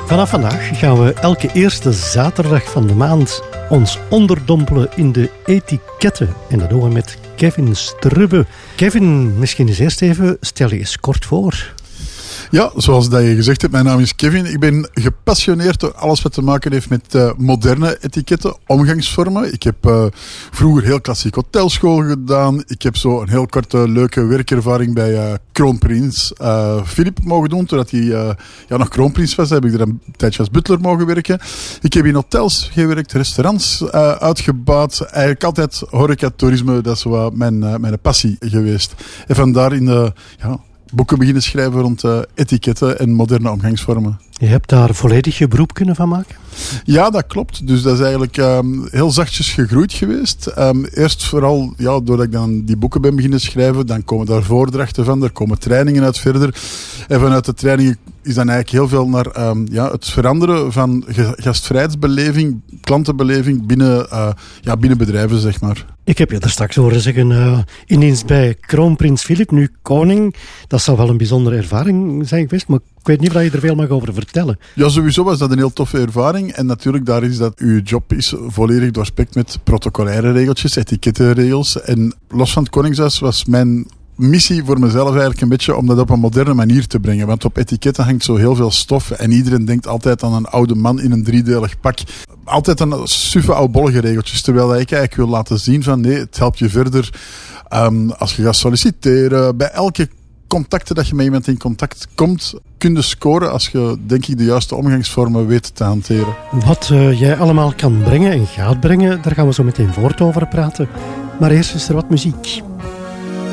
Vanaf vandaag gaan we elke eerste zaterdag van de maand ons onderdompelen in de etiketten. En dat doen we met Kevin Strubbe. Kevin, misschien eens eerst even, stel je eens kort voor. Ja, zoals dat je gezegd hebt, mijn naam is Kevin. Ik ben gepassioneerd door alles wat te maken heeft met moderne etiketten, omgangsvormen. Ik heb vroeger heel klassiek hotelschool gedaan. Ik heb zo een heel korte, leuke werkervaring bij kroonprins Philip mogen doen. Totdat hij nog kroonprins was, heb ik er een tijdje als butler mogen werken. Ik heb in hotels gewerkt, restaurants uitgebouwd. Eigenlijk altijd horeca, toerisme, dat is zo mijn passie geweest. En vandaar in de... boeken beginnen schrijven rond etiketten en moderne omgangsvormen. Je hebt daar volledig je beroep kunnen van maken? Ja, dat klopt. Dus dat is eigenlijk heel zachtjes gegroeid geweest. Eerst vooral doordat ik dan die boeken ben beginnen schrijven, dan komen daar voordrachten van, er komen trainingen uit verder. En vanuit de trainingen is dan eigenlijk heel veel naar het veranderen van gastvrijheidsbeleving, klantenbeleving binnen bedrijven, zeg maar. Ik heb je er straks horen zeggen, in dienst bij kroonprins Philip, nu koning. Dat zal wel een bijzondere ervaring zijn geweest, maar ik weet niet of je er veel mag over vertellen. Ja, sowieso was dat een heel toffe ervaring. En natuurlijk, daar is dat uw job is volledig doorspekt met protocolaire regeltjes, etikettenregels. En los van het Koningshuis was mijn missie voor mezelf eigenlijk een beetje om dat op een moderne manier te brengen. Want op etiketten hangt zo heel veel stof en iedereen denkt altijd aan een oude man in een driedelig pak. Altijd aan suffe oudbollige regeltjes. Terwijl ik eigenlijk wil laten zien van nee, het helpt je verder als je gaat solliciteren. Bij elke contacten dat je met iemand in contact komt, kun je scoren als je, denk ik, de juiste omgangsvormen weet te hanteren. Wat jij allemaal kan brengen en gaat brengen, daar gaan we zo meteen voort over praten. Maar eerst is er wat muziek.